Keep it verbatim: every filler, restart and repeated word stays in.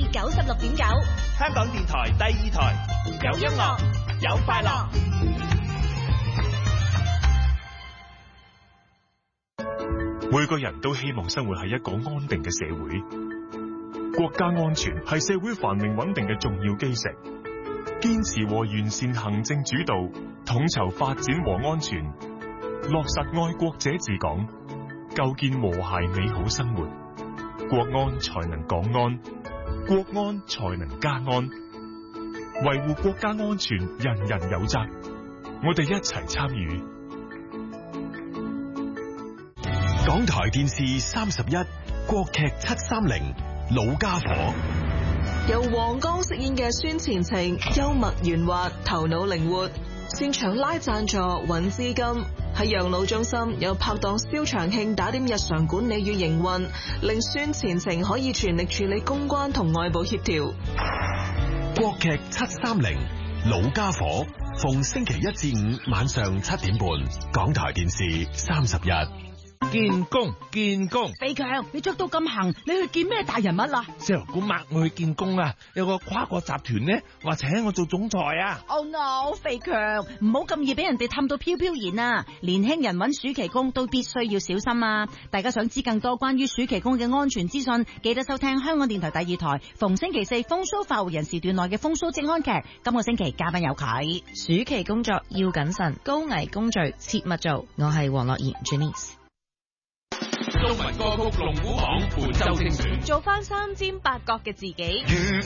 九十六點九， 香港電台第二台，有音樂，有快樂。 每個人都希望生活喺一個安定嘅社會，國家安全係社會繁榮穩定嘅重要基石。堅持和完善行政主導，統籌發展和安全，落實愛國者治港，構建和諧美好生活。國安才能港安，國安才能家安。維護國家安全，人人有責。我哋一齊參與。 港台電視三十一，國劇七三零，老家伙。 由黃剛飾演嘅孫前程，幽默圓滑，頭腦靈活，擅長拉贊助揾資金。喺養老中心有拍檔蕭長慶打點日常管理與營運，令孫前程可以全力處理公關同外部協調。 國劇七三零，老家伙，逢星期一至五晚上七點半，港台電視三十一。 見工見工， 肥強，你着到咁行，你去見咩大人物啊？ 石油股抹我去見工啊！有個跨國集團呢，話請我做總裁啊！ Oh no， 肥強，唔好咁易俾人哋氹到飄飄然啊！年輕人揾暑期工都必須要小心啊！大家想知更多關於暑期工嘅安全資訊，記得收聽香港電台第二台逢星期四風騷快活人時段內嘅風騷職安劇。今個星期嘉賓有佢。 暑期工作要謹慎，高危工序切勿做。我係黃樂妍 Janice。 中文歌曲龍虎榜本周精選， 做翻三尖八角嘅自己。